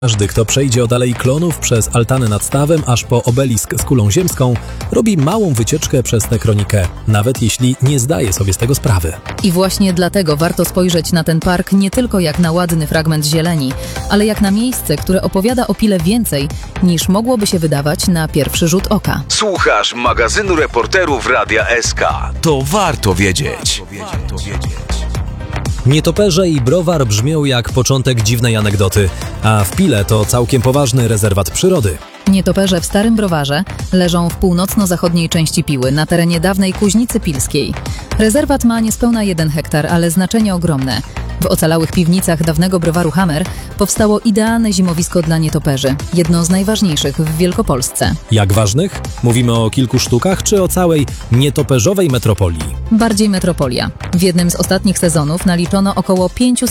Każdy, kto przejdzie od Alei Klonów przez altanę nad stawem aż po obelisk z kulą ziemską, robi małą wycieczkę przez tę kronikę, nawet jeśli nie zdaje sobie z tego sprawy. I właśnie dlatego warto spojrzeć na ten park nie tylko jak na ładny fragment zieleni, ale jak na miejsce, które opowiada o Pile więcej, niż mogłoby się wydawać na pierwszy rzut oka. Słuchasz magazynu reporterów Radia SK. To warto wiedzieć. Nietoperze i browar brzmią jak początek dziwnej anegdoty, a w Pile to całkiem poważny rezerwat przyrody. Nietoperze w Starym Browarze leżą w północno-zachodniej części Piły, na terenie dawnej Kuźnicy Pilskiej. Rezerwat ma niespełna 1 hektar, ale znaczenie ogromne. W ocalałych piwnicach dawnego browaru Hammer powstało idealne zimowisko dla nietoperzy, jedno z najważniejszych w Wielkopolsce. Jak ważnych? Mówimy o kilku sztukach czy o całej nietoperzowej metropolii? Bardziej metropolia. W jednym z ostatnich sezonów naliczono około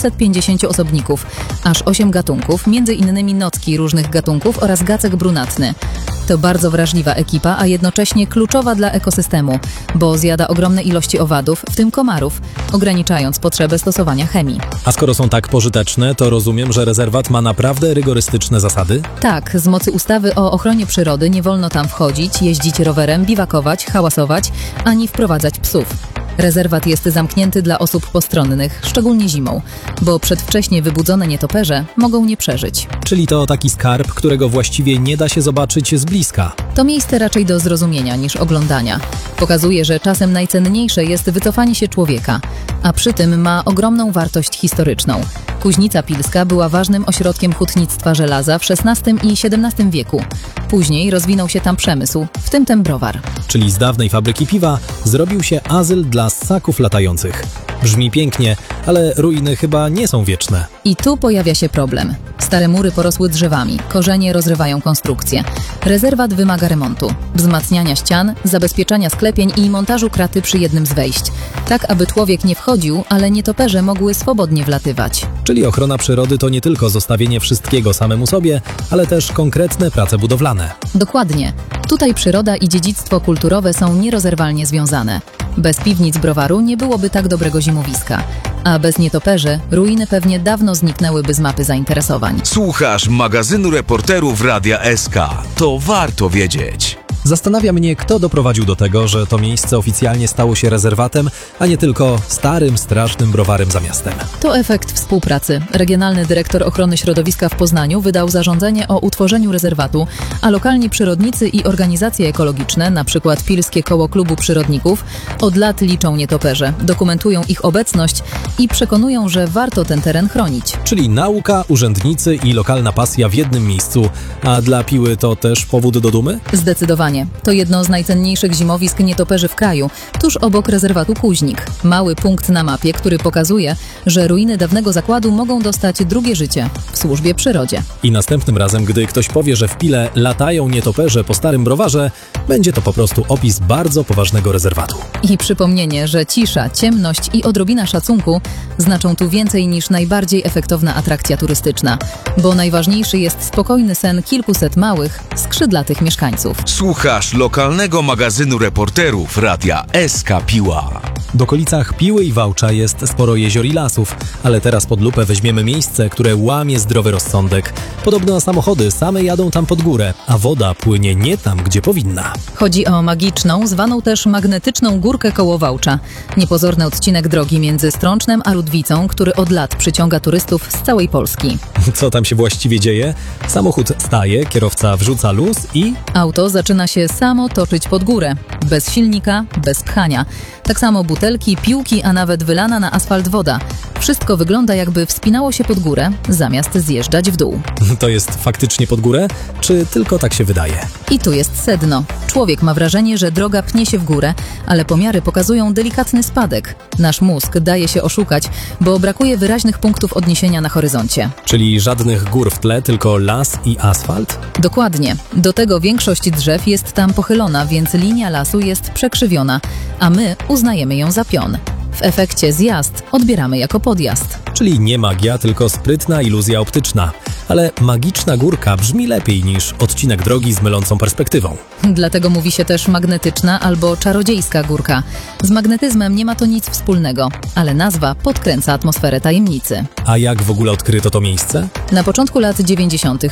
550 osobników, aż 8 gatunków, m.in. nocki różnych gatunków oraz gacek brunatny. To bardzo wrażliwa ekipa, a jednocześnie kluczowa dla ekosystemu, bo zjada ogromne ilości owadów, w tym komarów, ograniczając potrzebę stosowania chemii. A skoro są tak pożyteczne, to rozumiem, że rezerwat ma naprawdę rygorystyczne zasady? Tak, z mocy ustawy o ochronie przyrody nie wolno tam wchodzić, jeździć rowerem, biwakować, hałasować, ani wprowadzać psów. Rezerwat jest zamknięty dla osób postronnych, szczególnie zimą, bo przedwcześnie wybudzone nietoperze mogą nie przeżyć. Czyli to taki skarb, którego właściwie nie da się zobaczyć z bliska. To miejsce raczej do zrozumienia niż oglądania. Pokazuje, że czasem najcenniejsze jest wycofanie się człowieka, a przy tym ma ogromną wartość historyczną. Kuźnica Pilska była ważnym ośrodkiem hutnictwa żelaza w XVI i XVII wieku. Później rozwinął się tam przemysł, w tym ten browar. Czyli z dawnej fabryki piwa zrobił się azyl dla ssaków latających. Brzmi pięknie, ale ruiny chyba nie są wieczne. I tu pojawia się problem. Stare mury porosły drzewami, korzenie rozrywają konstrukcję. Rezerwat wymaga remontu, wzmacniania ścian, zabezpieczania sklepień i montażu kraty przy jednym z wejść. Tak, aby człowiek nie wchodził, ale nietoperze mogły swobodnie wlatywać. Czyli ochrona przyrody to nie tylko zostawienie wszystkiego samemu sobie, ale też konkretne prace budowlane. Dokładnie. Tutaj przyroda i dziedzictwo kulturowe są nierozerwalnie związane. Bez piwnic browaru nie byłoby tak dobrego zimowiska, a bez nietoperzy ruiny pewnie dawno zniknęłyby z mapy zainteresowań. Słuchasz magazynu reporterów Radia SK. To warto wiedzieć. Zastanawia mnie, kto doprowadził do tego, że to miejsce oficjalnie stało się rezerwatem, a nie tylko starym, strasznym browarem za miastem. To efekt współpracy. Regionalny dyrektor ochrony środowiska w Poznaniu wydał zarządzenie o utworzeniu rezerwatu, a lokalni przyrodnicy i organizacje ekologiczne, np. Pilskie Koło Klubu Przyrodników, od lat liczą nietoperze, dokumentują ich obecność i przekonują, że warto ten teren chronić. Czyli nauka, urzędnicy i lokalna pasja w jednym miejscu, a dla Piły to też powód do dumy? Zdecydowanie. To jedno z najcenniejszych zimowisk nietoperzy w kraju, tuż obok rezerwatu Kuźnik. Mały punkt na mapie, który pokazuje, że ruiny dawnego zakładu mogą dostać drugie życie w służbie przyrodzie. I następnym razem, gdy ktoś powie, że w Pile latają nietoperze po starym browarze, będzie to po prostu opis bardzo poważnego rezerwatu. I przypomnienie, że cisza, ciemność i odrobina szacunku znaczą tu więcej niż najbardziej efektowna atrakcja turystyczna, bo najważniejszy jest spokojny sen kilkuset małych, skrzydlatych mieszkańców. Słuchasz lokalnego magazynu reporterów Radia SK Piła. W okolicach Piły i Wałcza jest sporo jezior i lasów, ale teraz pod lupę weźmiemy miejsce, które łamie zdrowy rozsądek. Podobno samochody same jadą tam pod górę, a woda płynie nie tam, gdzie powinna. Chodzi o magiczną, zwaną też magnetyczną górkę koło Wałcza. Niepozorny odcinek drogi między Strącznem a Ludwicą, który od lat przyciąga turystów z całej Polski. Co tam się właściwie dzieje? Samochód staje, kierowca wrzuca luz i... Auto zaczyna się samo toczyć pod górę. Bez silnika, bez pchania. Tak samo butelki, piłki, a nawet wylana na asfalt woda. Wszystko wygląda, jakby wspinało się pod górę, zamiast zjeżdżać w dół. To jest faktycznie pod górę, czy tylko tak się wydaje? I tu jest sedno. Człowiek ma wrażenie, że droga pnie się w górę, ale pomiary pokazują delikatny spadek. Nasz mózg daje się oszukać, bo brakuje wyraźnych punktów odniesienia na horyzoncie. Czyli żadnych gór w tle, tylko las i asfalt? Dokładnie. Do tego większość drzew jest tam pochylona, więc linia lasu jest przekrzywiona, a my uznajemy ją za pion. W efekcie zjazd odbieramy jako podjazd. Czyli nie magia, tylko sprytna iluzja optyczna. Ale magiczna górka brzmi lepiej niż odcinek drogi z mylącą perspektywą. Dlatego mówi się też magnetyczna albo czarodziejska górka. Z magnetyzmem nie ma to nic wspólnego, ale nazwa podkręca atmosferę tajemnicy. A jak w ogóle odkryto to miejsce? Na początku lat 90.